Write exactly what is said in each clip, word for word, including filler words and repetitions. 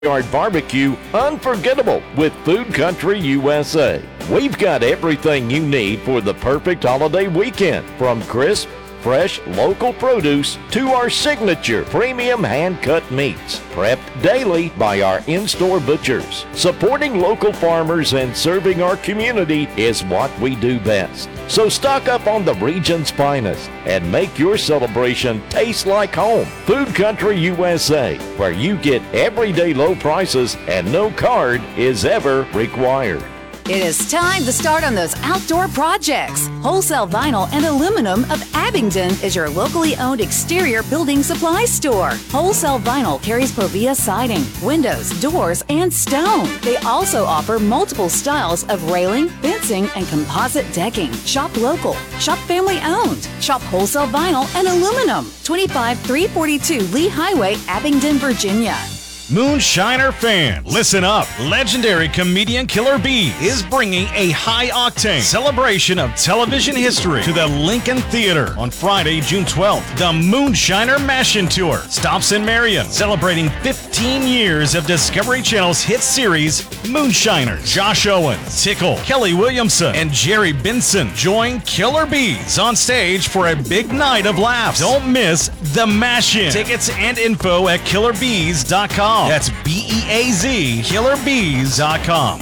Yard barbecue unforgettable with Food Country U S A. We've got everything you need for the perfect holiday weekend, from crisp, fresh local produce to our signature premium hand-cut meats, prepped daily by our in-store butchers. Supporting local farmers and serving our community is what we do best. So stock up on the region's finest and make your celebration taste like home. Food Country U S A, where you get everyday low prices and no card is ever required. It is time to start on those outdoor projects. Wholesale Vinyl and Aluminum of Abingdon is your locally owned exterior building supply store. Wholesale Vinyl carries Provia siding, windows, doors, and stone. They also offer multiple styles of railing, fencing, and composite decking. Shop local. Shop family owned. Shop Wholesale Vinyl and Aluminum. twenty-five three forty-two Lee Highway, Abingdon, Virginia. Moonshiner fan, listen up. Legendary comedian Killer B is bringing a high-octane celebration of television history to the Lincoln Theater on Friday, June twelfth. The Moonshiner Mash-In Tour stops in Marion, celebrating fifteen years of Discovery Channel's hit series, Moonshiners. Josh Owens, Tickle, Kelly Williamson, and Jerry Benson join Killer Bees on stage for a big night of laughs. Don't miss the Mash-In. Tickets and info at killer bees dot com. That's B E A Z, killer bees dot com.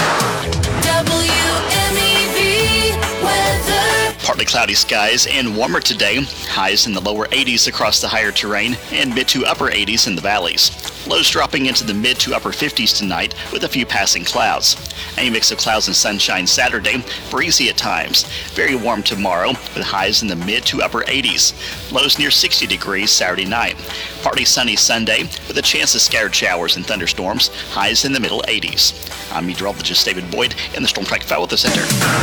W M E V weather. Partly cloudy skies and warmer today. Highs in the lower eighties across the higher terrain and mid to upper eighties in the valleys. Lows dropping into the mid to upper fifties tonight with a few passing clouds. A mix of clouds and sunshine Saturday, breezy at times. Very warm tomorrow with highs in the mid to upper eighties. Lows near sixty degrees Saturday night. Partly sunny Sunday with a chance of scattered showers and thunderstorms. Highs in the middle eighties. I'm meteorologist David Boyd in the Storm Track Weather Center.